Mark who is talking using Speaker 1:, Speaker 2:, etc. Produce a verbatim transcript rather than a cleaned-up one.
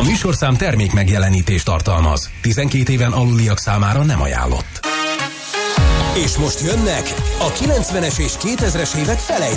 Speaker 1: műsorszám termék megjelenítést tartalmaz. tizenkét éven aluliak számára nem ajánlott. És most jönnek a kilencvenes és kétezres évek felejtők.